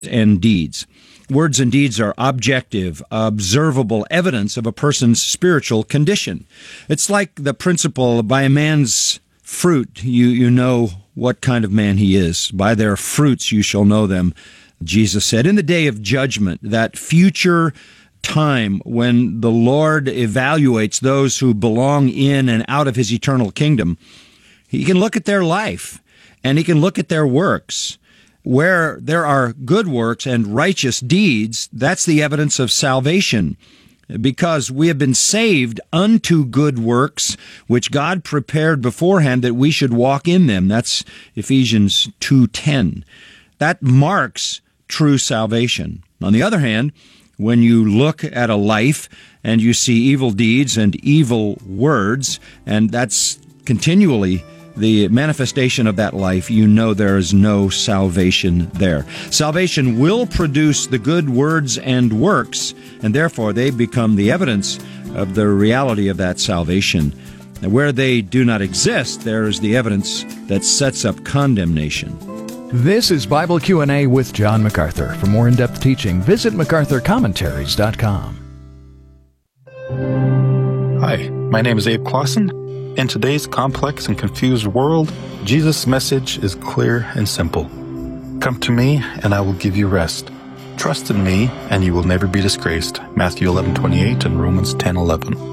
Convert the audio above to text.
and deeds. Words and deeds are objective, observable evidence of a person's spiritual condition. It's like the principle, by a man's fruit you know what kind of man he is. By their fruits you shall know them, Jesus said. In the day of judgment, that future time when the Lord evaluates those who belong in and out of his eternal kingdom, he can look at their life and he can look at their works. Where there are good works and righteous deeds, that's the evidence of salvation, because we have been saved unto good works, which God prepared beforehand that we should walk in them. That's Ephesians 2:10. That marks true salvation. On the other hand, when you look at a life and you see evil deeds and evil words, and that's continually the manifestation of that life, you know there is no salvation there. Salvation will produce the good words and works, and therefore they become the evidence of the reality of that salvation. And where they do not exist, there is the evidence that sets up condemnation. This is Bible Q&A with John MacArthur. For more in-depth teaching, visit MacArthurCommentaries.com. Hi, my name is Abe Clausen. In today's complex and confused world, Jesus' message is clear and simple. Come to me, and I will give you rest. Trust in me, and you will never be disgraced. Matthew 11:28 and Romans 10:11.